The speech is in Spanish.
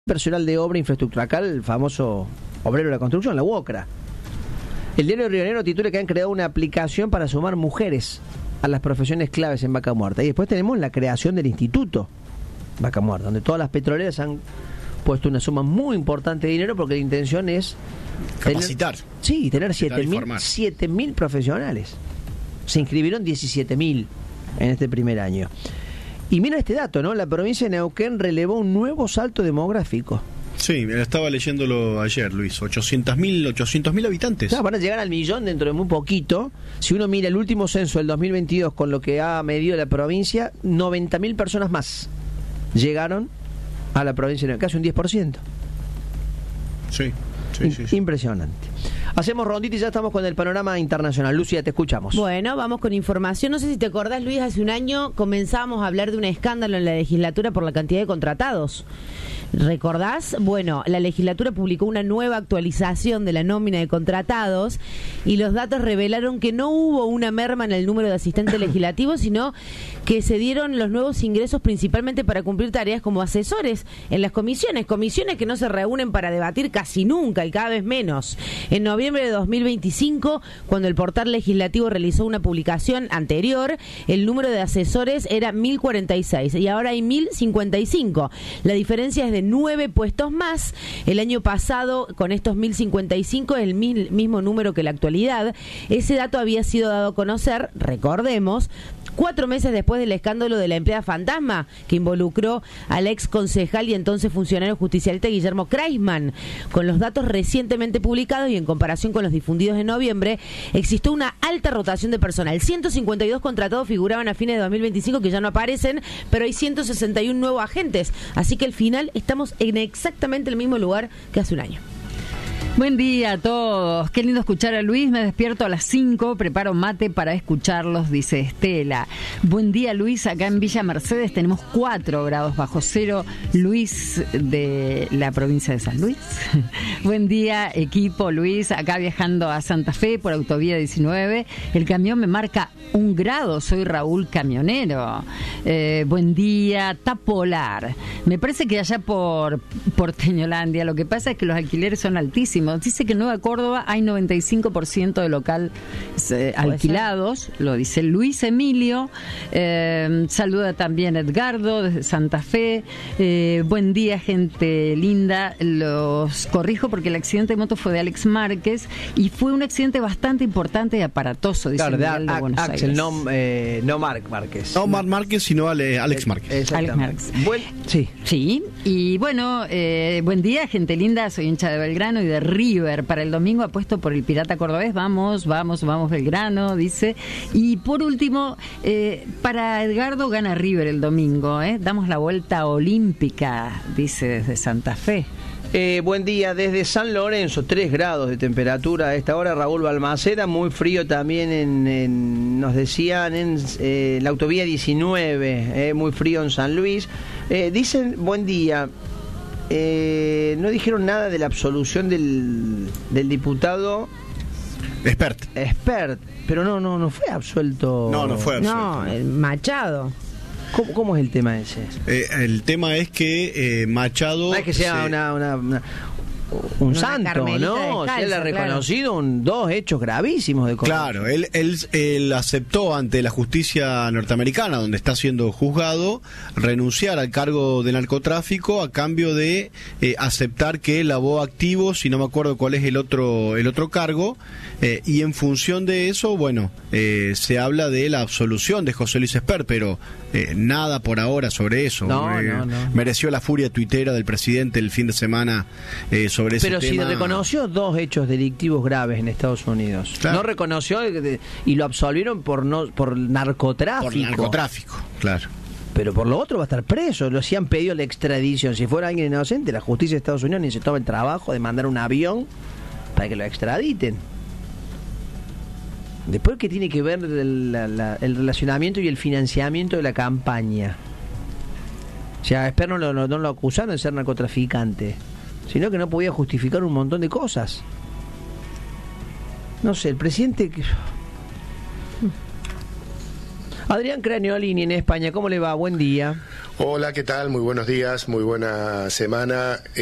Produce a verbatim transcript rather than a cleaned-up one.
personal de obra e infraestructura, acá el famoso obrero de la construcción, la UOCRA. El diario Río Negro titula que han creado una aplicación para sumar mujeres a las profesiones claves en Vaca Muerta. Y después tenemos la creación del Instituto Vaca Muerta, donde todas las petroleras han puesto una suma muy importante de dinero porque la intención es capacitar. Tener, sí, tener siete mil profesionales. Se inscribieron diecisiete mil en este primer año. Y mira este dato, ¿no? La provincia de Neuquén relevó un nuevo salto demográfico. Sí, estaba leyéndolo ayer, Luis. ochocientos mil habitantes. Claro, van a llegar al millón dentro de muy poquito. Si uno mira el último censo del dos mil veintidós con lo que ha medido la provincia, noventa mil personas más llegaron a la provincia de Neuquén, casi un diez por ciento. Sí, sí, sí, sí. Impresionante. Hacemos rondita y ya estamos con el panorama internacional. Lucía, te escuchamos. Bueno, vamos con información. No sé si te acordás, Luis, hace un año comenzábamos a hablar de un escándalo en la legislatura por la cantidad de contratados. ¿Recordás? Bueno, la legislatura publicó una nueva actualización de la nómina de contratados y los datos revelaron que no hubo una merma en el número de asistentes legislativos, sino que se dieron los nuevos ingresos principalmente para cumplir tareas como asesores en las comisiones, comisiones que no se reúnen para debatir casi nunca y cada vez menos. En noviembre de dos mil veinticinco, cuando el portal legislativo realizó una publicación anterior, el número de asesores era mil cuarenta y seis y ahora hay mil cincuenta y cinco. La diferencia es de nueve puestos más. El año pasado, con estos mil cincuenta y cinco, es el mismo número que la actualidad. Ese dato había sido dado a conocer, recordemos, cuatro meses después del escándalo de la empleada fantasma que involucró al ex concejal y entonces funcionario justicialista Guillermo Kreisman. Con los datos recientemente publicados y en comparación con los difundidos en noviembre, existió una alta rotación de personal. ciento cincuenta y dos contratados figuraban a fines de dos mil veinticinco que ya no aparecen, pero hay ciento sesenta y uno nuevos agentes. Así que al final estamos en exactamente el mismo lugar que hace un año. Buen día a todos, qué lindo escuchar a Luis, me despierto a las cinco, preparo mate para escucharlos, dice Estela. Buen día Luis, acá en Villa Mercedes tenemos cuatro grados bajo cero, Luis de la provincia de San Luis. Buen día equipo, Luis, acá viajando a Santa Fe por autovía diecinueve, el camión me marca un grado, soy Raúl camionero. Eh, buen día, Tapolar, me parece que allá por Porteñolandia, lo que pasa es que los alquileres son altísimos. Dice que en Nueva Córdoba hay noventa y cinco por ciento de locales eh, alquilados, lo dice Luis Emilio. Eh, saluda también Edgardo desde Santa Fe. Eh, buen día, gente linda. Los corrijo porque el accidente de moto fue de Alex Márquez y fue un accidente bastante importante y aparatoso, dice claro, de, de, de Buenos Axel, Aires. No, eh, no Marc Márquez. No Marc Márquez, sino Ale, Alex Márquez. Alex Márquez. Buen, sí. Sí, y bueno, eh, buen día, gente linda. Soy hincha de Belgrano y de River. Para el domingo apuesto por el Pirata Cordobés. Vamos, vamos, vamos Belgrano, dice. Y por último, eh, para Edgardo gana River el domingo, ¿eh? Damos la vuelta olímpica, dice desde Santa Fe. Eh, buen día desde San Lorenzo, tres grados de temperatura a esta hora. Raúl Balmaceda, muy frío también en, en nos decían en eh, la autovía diecinueve, eh, muy frío en San Luis. Eh, dicen, buen día. Eh, no dijeron nada de la absolución del, del diputado Espert. Espert, pero no, no, no fue absuelto. No, no fue absuelto. No, el Machado. ¿Cómo, cómo es el tema ese? Eh, el tema es que eh, Machado... No es que sea se... una, una, una un Una santo, ¿no? descalza, Se le ha reconocido claro. un, dos hechos gravísimos de corrupción. Claro, él, él, él aceptó ante la justicia norteamericana, donde está siendo juzgado, renunciar al cargo de narcotráfico a cambio de eh, aceptar que lavó activos, y no me acuerdo cuál es el otro el otro cargo, eh, y en función de eso, bueno, eh, se habla de la absolución de José Luis Espert, pero eh, nada por ahora sobre eso. No, eh, no, no. Mereció la furia tuitera del presidente el fin de semana eh, sobre ese Pero tema. si reconoció dos hechos delictivos graves en Estados Unidos. Claro. No reconoció y lo absolvieron por no por narcotráfico. Por narcotráfico, claro. Pero por lo otro va a estar preso. Lo si han pedido la extradición. Si fuera alguien inocente, la justicia de Estados Unidos ni se toma el trabajo de mandar un avión para que lo extraditen. Después, ¿qué tiene que ver el, la, la, el relacionamiento y el financiamiento de la campaña? O sea, a Esper no lo, no, no lo acusaron de ser narcotraficante, sino que no podía justificar un montón de cosas. No sé, el presidente... Adrián Craniolini en España, ¿cómo le va? Buen día. Hola, ¿qué tal? Muy buenos días, muy buena semana.